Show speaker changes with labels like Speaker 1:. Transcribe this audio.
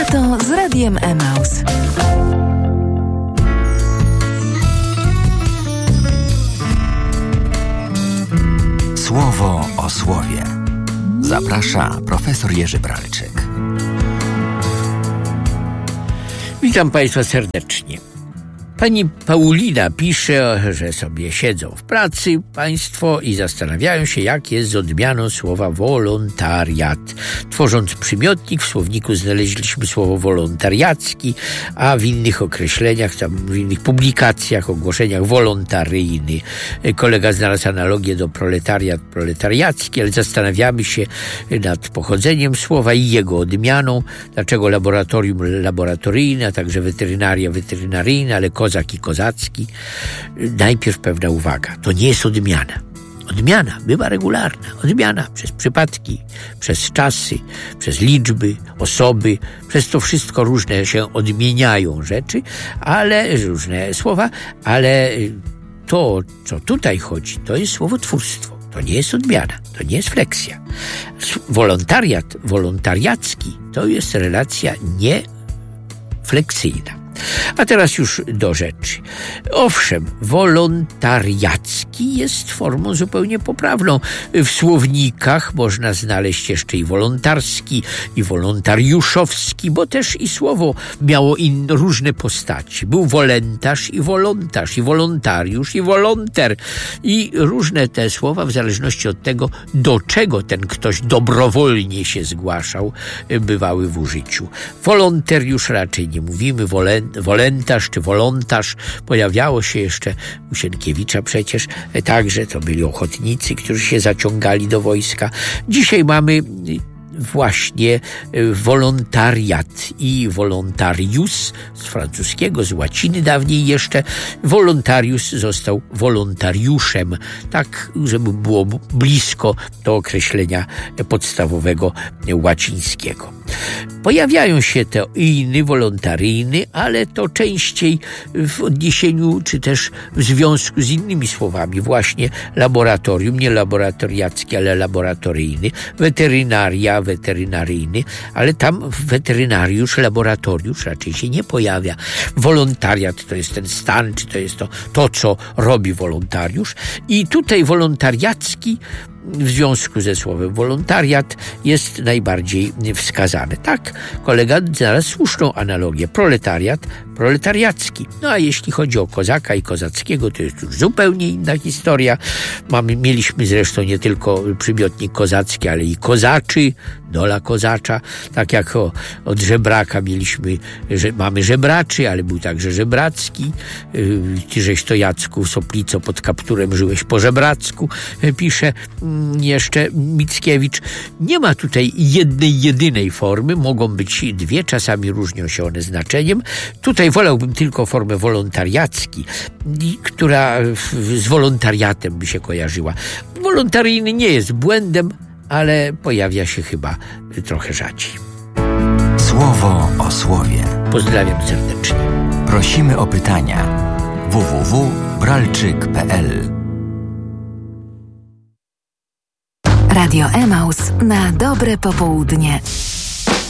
Speaker 1: Lato z Radiem Emaus.
Speaker 2: Słowo o słowie. Zaprasza profesor Jerzy Bralczyk.
Speaker 3: Witam Państwa serdecznie. Pani Paulina pisze, że sobie siedzą w pracy państwo i zastanawiają się, jak jest z odmianą słowa wolontariat. Tworząc przymiotnik, w słowniku znaleźliśmy słowo wolontariacki, a w innych określeniach, w innych publikacjach, ogłoszeniach wolontaryjny. Kolega znalazł analogię do proletariat, proletariacki, ale zastanawiamy się nad pochodzeniem słowa i jego odmianą. Dlaczego laboratorium laboratoryjne, a także weterynaria weterynaryjna, ale kozak i kozacki. Najpierw pewna uwaga. To nie jest odmiana. Odmiana bywa regularna. Odmiana przez przypadki, przez czasy, przez liczby, osoby. Przez to wszystko różne się odmieniają rzeczy, ale różne słowa, ale to, co tutaj chodzi, to jest słowotwórstwo. To nie jest odmiana, to nie jest fleksja. Wolontariat, wolontariacki to jest relacja niefleksyjna. A teraz już do rzeczy. Owszem, wolontariacki jest formą zupełnie poprawną. W słownikach można znaleźć jeszcze i wolontarski, i wolontariuszowski, bo też i słowo miało różne postaci. Był wolentarz, i wolontariusz, i wolonter. I różne te słowa, w zależności od tego, do czego ten ktoś dobrowolnie się zgłaszał, bywały w użyciu. Wolonter już raczej nie mówimy, wolentarz czy wolontarz. Pojawiało się jeszcze u Sienkiewicza przecież także, to byli ochotnicy, którzy się zaciągali do wojska. Dzisiaj mamy właśnie wolontariat i wolontarius z francuskiego, z łaciny dawniej jeszcze. Wolontarius został wolontariuszem, tak żeby było blisko do określenia podstawowego łacińskiego. Pojawiają się te inny, wolontaryjny, ale to częściej w odniesieniu, czy też w związku z innymi słowami. Właśnie laboratorium, nie laboratoriacki, ale laboratoryjny. Weterynaria, weterynaryjny, ale tam weterynariusz, laboratoriusz raczej się nie pojawia. Wolontariat to jest ten stan, czy to jest to, co robi wolontariusz. I tutaj wolontariacki w związku ze słowem wolontariat jest najbardziej wskazany. Tak, kolega znalazł słuszną analogię. Proletariat, proletariacki. No a jeśli chodzi o kozaka i kozackiego, to jest już zupełnie inna historia. Mieliśmy zresztą nie tylko przymiotnik kozacki, ale i kozaczy, dola kozacza. Tak jak od żebraka mamy żebraczy, ale był także żebracki. Tyżeś to Jacku Soplico pod kapturem żyłeś po żebracku, pisze jeszcze Mickiewicz. Nie ma tutaj jednej, jedynej formy. Mogą być dwie, czasami różnią się one znaczeniem. Tutaj wolałbym tylko formę wolontariacki, która z wolontariatem by się kojarzyła. Wolontaryjny nie jest błędem, ale pojawia się chyba trochę rzadziej.
Speaker 2: Słowo o słowie.
Speaker 3: Pozdrawiam serdecznie.
Speaker 2: Prosimy o pytania. www.bralczyk.pl
Speaker 1: Radio Emaus na dobre popołudnie.